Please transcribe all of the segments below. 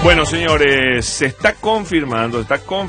Bueno, señores, se está confirmando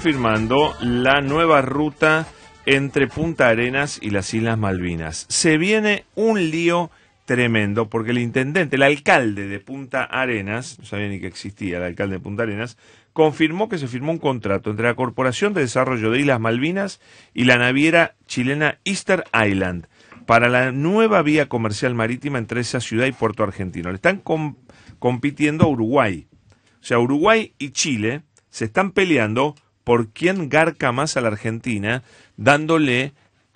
la nueva ruta entre Punta Arenas y las Islas Malvinas. Se viene un lío tremendo porque el alcalde de Punta Arenas, no sabía ni que existía el alcalde de Punta Arenas, confirmó que se firmó un contrato entre la Corporación de Desarrollo de Islas Malvinas y la naviera chilena Easter Island para la nueva vía comercial marítima entre esa ciudad y Puerto Argentino. Le están compitiendo a Uruguay. O sea, Uruguay y Chile se están peleando por quién garca más a la Argentina, dándole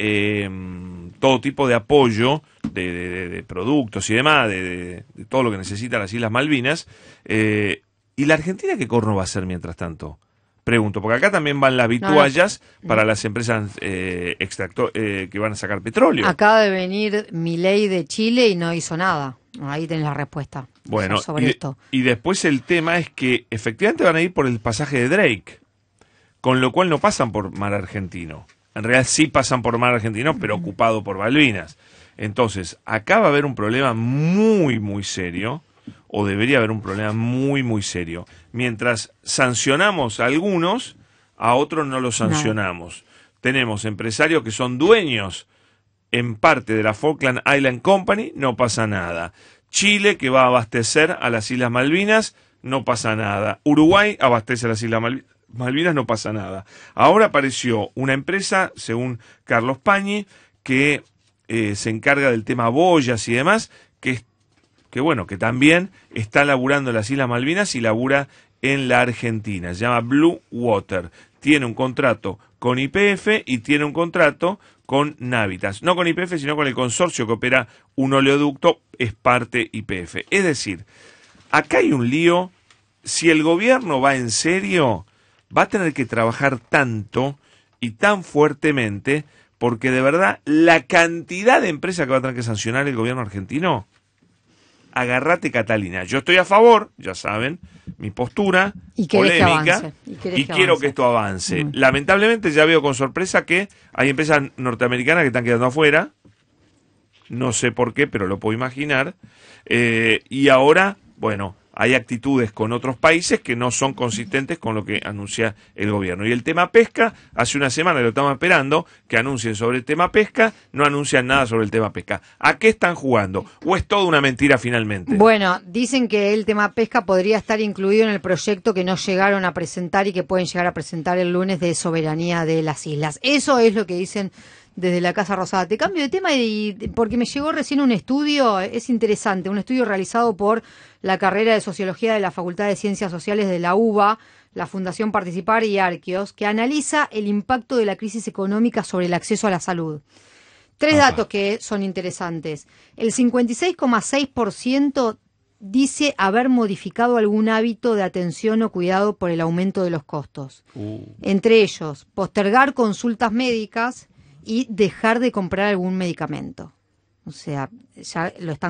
todo tipo de apoyo de productos y demás, de todo lo que necesitan las Islas Malvinas. ¿Y la Argentina qué corno va a hacer mientras tanto? Pregunto, porque acá también van las vituallas para las empresas que van a sacar petróleo. Acaba de venir Milei de Chile y no hizo nada. Ahí tenés la respuesta. Bueno, sobre esto. Y después el tema es que efectivamente van a ir por el pasaje de Drake, con lo cual no pasan por mar argentino. En realidad sí pasan por mar argentino, pero ocupado por Malvinas. Entonces, acá va a haber un problema muy, muy serio, o debería haber un problema muy, muy serio. Mientras sancionamos a algunos, a otros no los sancionamos. Tenemos empresarios que son dueños en parte de la Falkland Island Company, no pasa nada. Chile, que va a abastecer a las Islas Malvinas, no pasa nada. Uruguay abastece a las Islas Malvinas, no pasa nada. Ahora apareció una empresa, según Carlos Pañi, que se encarga del tema boyas y demás, que también está laburando en las Islas Malvinas y labura en la Argentina. Se llama Blue Water. Tiene un contrato con YPF y tiene un contrato con Navitas. No con YPF, sino con el consorcio que opera un oleoducto, es parte YPF. Es decir, acá hay un lío. Si el gobierno va en serio, va a tener que trabajar tanto y tan fuertemente, porque de verdad la cantidad de empresas que va a tener que sancionar el gobierno argentino, agarrate Catalina. Yo estoy a favor, ya saben, mi postura polémica, y quiero que esto avance. Lamentablemente ya veo con sorpresa que hay empresas norteamericanas que están quedando afuera, no sé por qué, pero lo puedo imaginar, y ahora, bueno, hay actitudes con otros países que no son consistentes con lo que anuncia el gobierno. Y el tema pesca, hace una semana lo estamos esperando, que anuncien sobre el tema pesca, no anuncian nada sobre el tema pesca. ¿A qué están jugando? ¿O es toda una mentira finalmente? Bueno, dicen que el tema pesca podría estar incluido en el proyecto que no llegaron a presentar y que pueden llegar a presentar el lunes de soberanía de las islas. Eso es lo que dicen desde la Casa Rosada. Te cambio de tema porque me llegó recién un estudio, es interesante, un estudio realizado por la carrera de Sociología de la Facultad de Ciencias Sociales de la UBA, la Fundación Participar y Arqueos, que analiza el impacto de la crisis económica sobre el acceso a la salud. Tres datos que son interesantes. El 56,6% dice haber modificado algún hábito de atención o cuidado por el aumento de los costos. Entre ellos, postergar consultas médicas y dejar de comprar algún medicamento. O sea, ya lo están